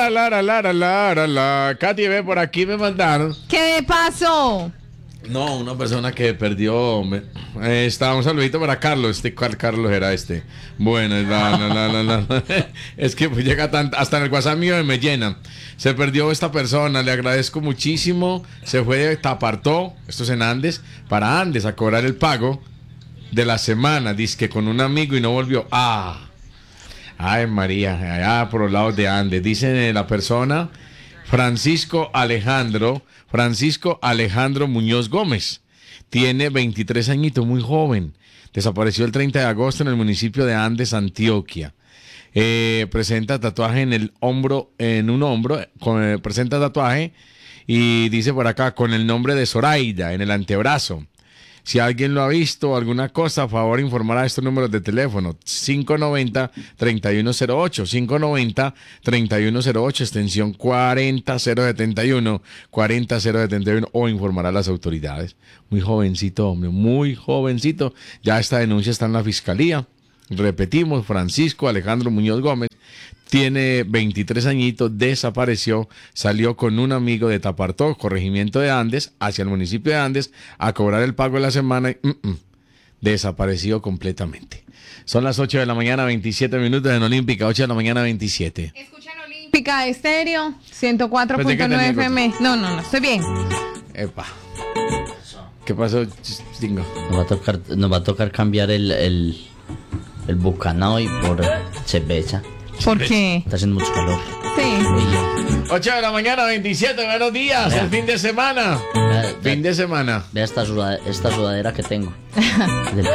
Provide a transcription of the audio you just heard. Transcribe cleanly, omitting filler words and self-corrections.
Katy, ve, por aquí me mandaron. ¿Qué pasó? No, una persona que perdió. Está un saludito para Carlos. ¿Cuál Carlos era este? Bueno, no. Es que pues llega hasta en el WhatsApp mío me llena. Se perdió esta persona, le agradezco muchísimo. Se fue de Tapartó, esto es en Andes, para Andes a cobrar el pago de la semana. Dice que con un amigo y no volvió. Ay, María, allá por los lados de Andes. Dice la persona Francisco Alejandro Muñoz Gómez. Tiene 23 añitos, muy joven. Desapareció el 30 de agosto en el municipio de Andes, Antioquia. Presenta tatuaje en un hombro, presenta tatuaje y dice por acá con el nombre de Zoraida en el antebrazo. Si alguien lo ha visto o alguna cosa, a favor informar a estos números de teléfono: 590-3108, 590-3108, extensión 40071, o informar a las autoridades. Muy jovencito, hombre, muy jovencito. Ya esta denuncia está en la fiscalía. Repetimos, Francisco Alejandro Muñoz Gómez tiene 23 añitos, desapareció, salió con un amigo de Tapartó, corregimiento de Andes, hacia el municipio de Andes, a cobrar el pago de la semana y desapareció completamente. Son las 8 de la mañana, 27 minutos en Olímpica, 8 de la mañana, 27. Escuchan Olímpica Estéreo, 104.9 FM. No, estoy bien. Epa. ¿Qué pasó, Stingo? Nos va a tocar cambiar el Bucanao por cerveza. ¿Por qué? Está haciendo mucho calor. Sí. 8 de la mañana, 27, buenos días, el fin de semana. Fin de semana. Vea esta sudadera que tengo.